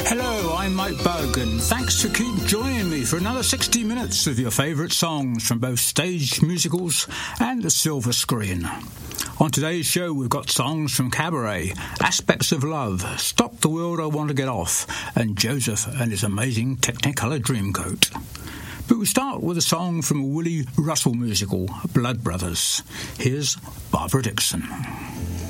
Hello, I'm Mike Bug, and thanks to keep joining me for another 60 minutes of your favourite songs from both stage musicals and the silver screen. On today's show, we've got songs from Cabaret, Aspects of Love, Stop the World I Want to Get Off, and Joseph and his amazing Technicolor Dreamcoat. But we start with a song from a Willie Russell musical, Blood Brothers. Here's Barbara Dixon.